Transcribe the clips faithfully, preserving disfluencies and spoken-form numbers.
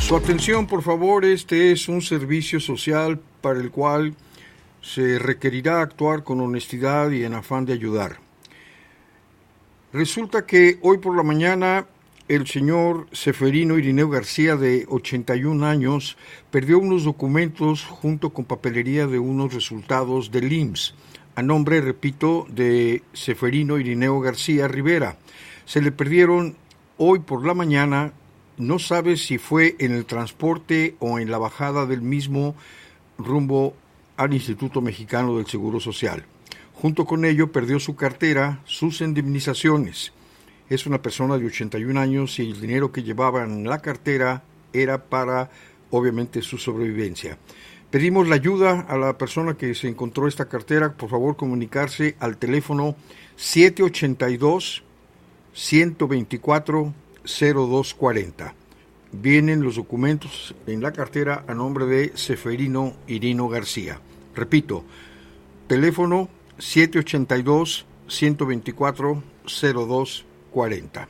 Su atención, por favor, este es un servicio social para el cual se requerirá actuar con honestidad y en afán de ayudar. Resulta que hoy por la mañana el señor Seferino Irineo García, de ochenta y un años, perdió unos documentos junto con papelería de unos resultados del I M S S, a nombre, repito, de Seferino Irineo García Rivera. Se le perdieron hoy por la mañana. No sabe si fue en el transporte o en la bajada del mismo rumbo al Instituto Mexicano del Seguro Social. Junto con ello perdió su cartera, sus indemnizaciones. Es una persona de ochenta y un años y el dinero que llevaba en la cartera era para, obviamente, su sobrevivencia. Pedimos la ayuda a la persona que se encontró esta cartera. Por favor, comunicarse al teléfono siete ocho dos, uno dos cuatro, cero dos cuatro cero. Vienen los documentos en la cartera a nombre de Seferino Irineo García. Repito, teléfono siete ocho dos, uno dos cuatro, cero dos cuatro cero.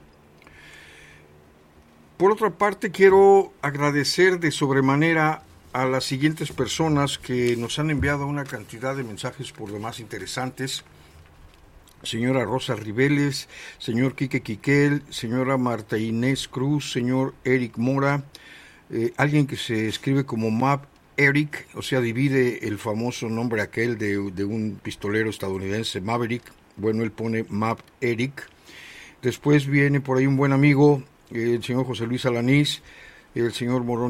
Por otra parte, quiero agradecer de sobremanera a las siguientes personas que nos han enviado una cantidad de mensajes por demás interesantes. Señora Rosa Riveles, señor Quique Quiquel, señora Marta Inés Cruz, señor Eric Mora, eh, alguien que se escribe como Map Eric, o sea, divide el famoso nombre aquel de, de un pistolero estadounidense, Maverick. Bueno, él pone Map Eric. Después viene por ahí un buen amigo, el señor José Luis Alanís, el señor Morón